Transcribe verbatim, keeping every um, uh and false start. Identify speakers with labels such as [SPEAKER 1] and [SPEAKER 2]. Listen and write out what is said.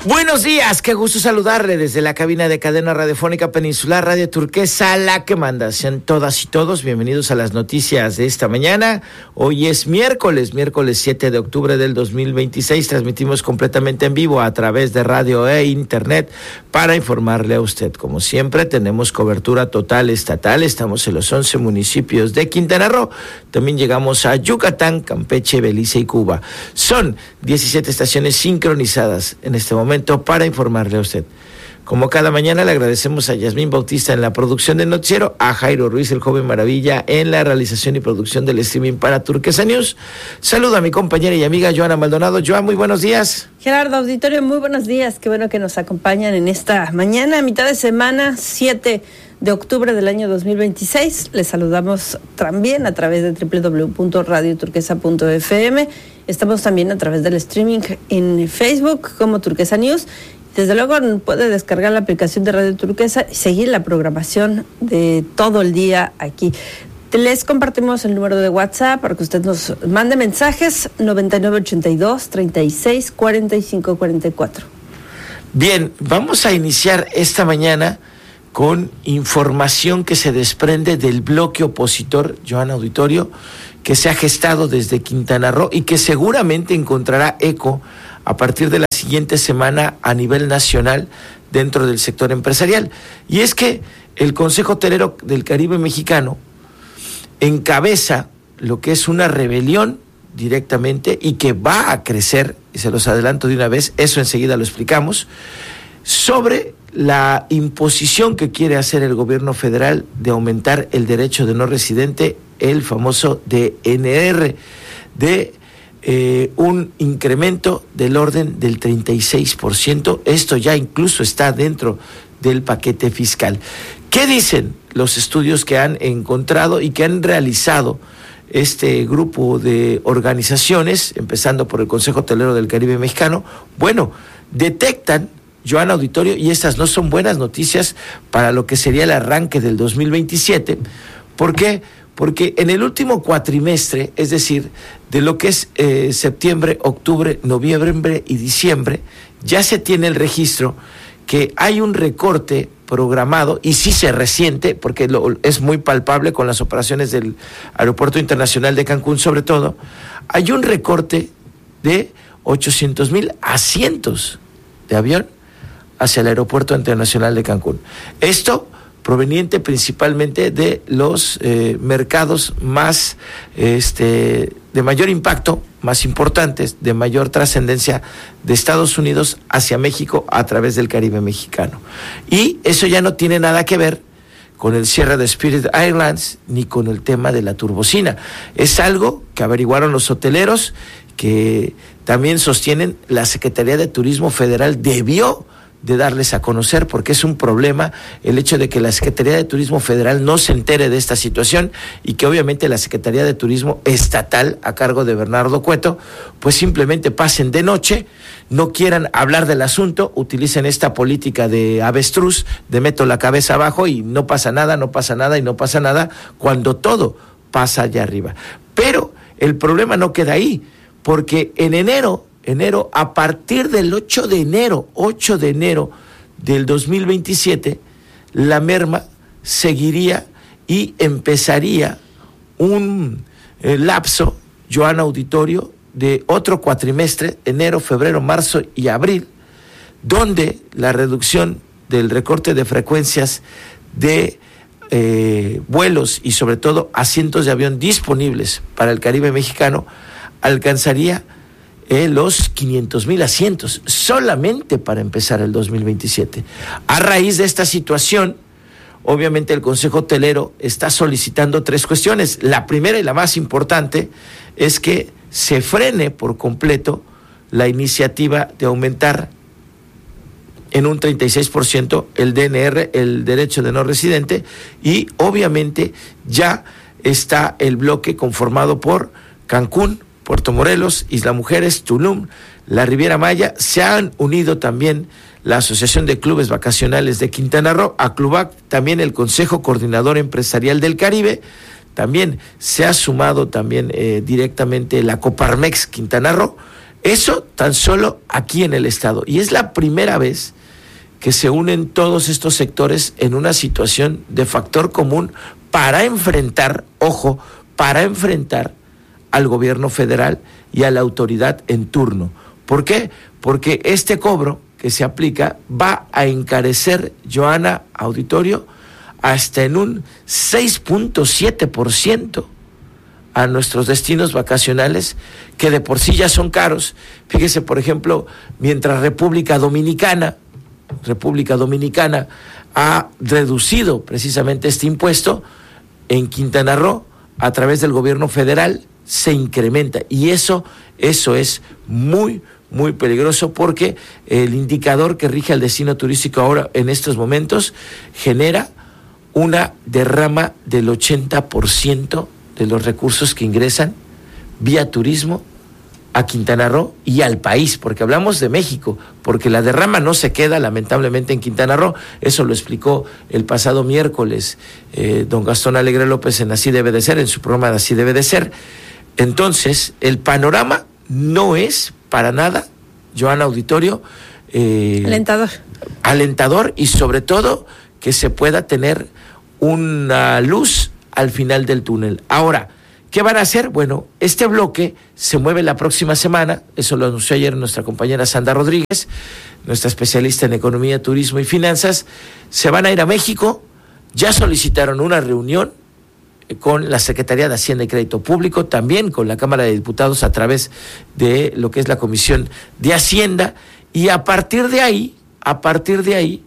[SPEAKER 1] Buenos días, qué gusto saludarle desde la cabina de Cadena Radiofónica Peninsular Radio Turquesa, la que manda. Sean todas y todos bienvenidos a las noticias de esta mañana. Hoy es miércoles, miércoles siete de octubre del dos mil veintiséis. Transmitimos completamente en vivo a través de radio e internet para informarle a usted. Como siempre, tenemos cobertura total estatal. Estamos en los once municipios de Quintana Roo. También llegamos a Yucatán, Campeche, Belice y Cuba. Son diecisiete estaciones sincronizadas en este momento para informarle a usted. Como cada mañana, le agradecemos a Yasmín Bautista en la producción del noticiero, a Jairo Ruiz, el joven maravilla, en la realización y producción del streaming para Turquesa News. Saludo a mi compañera y amiga Joana Maldonado. Joan, muy buenos días.
[SPEAKER 2] Gerardo, auditorio, muy buenos días. Qué bueno que nos acompañan en esta mañana, mitad de semana, siete de octubre del año dos mil veintiséis. Les saludamos también a través de doble u doble u doble u punto radio turquesa punto efe eme. Estamos también a través del streaming en Facebook como Turquesa News. Desde luego puede descargar la aplicación de Radio Turquesa y seguir la programación de todo el día aquí. Les compartimos el número de WhatsApp para que usted nos mande mensajes: noventa y nueve ochenta y dos treinta y seis cuarenta y cinco cuarenta y cuatro.
[SPEAKER 1] Bien, vamos a iniciar esta mañana con información que se desprende del bloque opositor, Joan Auditorio, que se ha gestado desde Quintana Roo y que seguramente encontrará eco a partir de la siguiente semana a nivel nacional dentro del sector empresarial. Y es que el Consejo Hotelero del Caribe Mexicano encabeza lo que es una rebelión directamente y que va a crecer, y se los adelanto de una vez, eso enseguida lo explicamos, sobre la imposición que quiere hacer el gobierno federal de aumentar el derecho de no residente, el famoso D N R, de eh, un incremento del orden del treinta y seis por ciento. Esto ya incluso está dentro del paquete fiscal. ¿Qué dicen los estudios que han encontrado y que han realizado este grupo de organizaciones, empezando por el Consejo Hotelero del Caribe Mexicano? Bueno, detectan, Joan Auditorio, y estas no son buenas noticias para lo que sería el arranque del dos mil veintisiete. ¿Por qué? Porque en el último cuatrimestre, es decir, de lo que es eh, septiembre, octubre, noviembre y diciembre, ya se tiene el registro que hay un recorte programado, y sí se resiente, porque lo, es muy palpable con las operaciones del Aeropuerto Internacional de Cancún sobre todo, hay un recorte de ochocientos mil asientos de avión hacia el Aeropuerto Internacional de Cancún. Esto proveniente principalmente de los eh, mercados más este, de mayor impacto, más importantes, de mayor trascendencia de Estados Unidos hacia México a través del Caribe mexicano. Y eso ya no tiene nada que ver con el cierre de Spirit Airlines ni con el tema de la turbocina. Es algo que averiguaron los hoteleros, que también sostienen la Secretaría de Turismo Federal debió de darles a conocer, porque es un problema el hecho de que la Secretaría de Turismo Federal no se entere de esta situación y que obviamente la Secretaría de Turismo Estatal, a cargo de Bernardo Cueto, pues simplemente pasen de noche, no quieran hablar del asunto, utilicen esta política de avestruz, de meto la cabeza abajo y no pasa nada, no pasa nada y no pasa nada, cuando todo pasa allá arriba. Pero el problema no queda ahí, porque en enero enero, a partir del ocho de enero, ocho de enero del dos mil veintisiete, la merma seguiría y empezaría un eh, lapso, Joan Auditorio, de otro cuatrimestre, enero, febrero, marzo y abril, donde la reducción del recorte de frecuencias de eh, vuelos y sobre todo asientos de avión disponibles para el Caribe mexicano alcanzaría Eh, los quinientos mil asientos, solamente para empezar el dos mil veintisiete. A raíz de esta situación, obviamente el Consejo Hotelero está solicitando tres cuestiones. La primera y la más importante es que se frene por completo la iniciativa de aumentar en un treinta y seis por ciento el D N R, el derecho de no residente, y obviamente ya está el bloque conformado por Cancún, Puerto Morelos, Isla Mujeres, Tulum, la Riviera Maya. Se han unido también la Asociación de Clubes Vacacionales de Quintana Roo, ACLUVAC, también el Consejo Coordinador Empresarial del Caribe, también se ha sumado también eh, directamente la Coparmex Quintana Roo, Eso tan solo aquí en el estado. Y es la primera vez que se unen todos estos sectores en una situación de factor común para enfrentar, ojo, para enfrentar al gobierno federal y a la autoridad en turno. ¿Por qué? Porque este cobro que se aplica va a encarecer, Joana, auditorio, hasta en un seis punto siete por ciento a nuestros destinos vacacionales, que de por sí ya son caros. Fíjese, por ejemplo, mientras República Dominicana, República Dominicana ha reducido precisamente este impuesto, en Quintana Roo, a través del gobierno federal, se incrementa. Y eso, eso es muy, muy peligroso, porque el indicador que rige al destino turístico ahora, en estos momentos, genera una derrama del ochenta por ciento de los recursos que ingresan vía turismo a Quintana Roo y al país, porque hablamos de México, porque la derrama no se queda lamentablemente en Quintana Roo. Eso lo explicó el pasado miércoles eh, don Gastón Alegre López en Así Debe de Ser, en su programa de Así Debe de Ser. Entonces, el panorama no es para nada, Joana, auditorio, eh,
[SPEAKER 2] alentador.
[SPEAKER 1] Alentador, y sobre todo que se pueda tener una luz al final del túnel. Ahora, ¿qué van a hacer? Bueno, este bloque se mueve la próxima semana, eso lo anunció ayer nuestra compañera Sandra Rodríguez, nuestra especialista en economía, turismo y finanzas. Se van a ir a México, ya solicitaron una reunión con la Secretaría de Hacienda y Crédito Público, también con la Cámara de Diputados a través de lo que es la Comisión de Hacienda, y a partir de ahí, a partir de ahí,